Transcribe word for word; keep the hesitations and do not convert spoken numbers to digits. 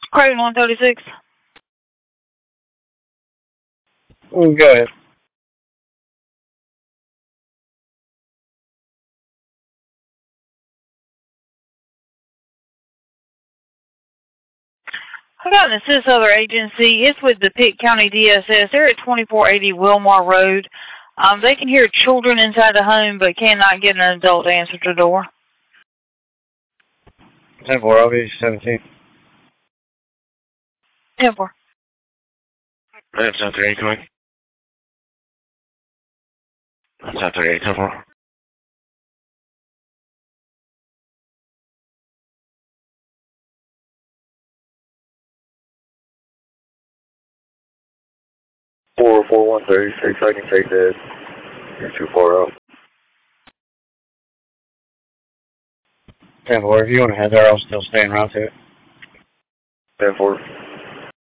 Craven one thirty-six. Oh, go ahead. I got an assist other agency. It's with the Pitt County D S S. They're at twenty-four eighty Wilmar Road. Um, they can hear children inside the home, but cannot get an adult to answer the door. ten four, I'll be seventeen. ten four. That's not thirty-eight coming. That's not thirty-eight, ten four. four four one thirty-six, I can take that. You're too far out. ten four, if you want to head there, I'll still stay en route to it. ten four.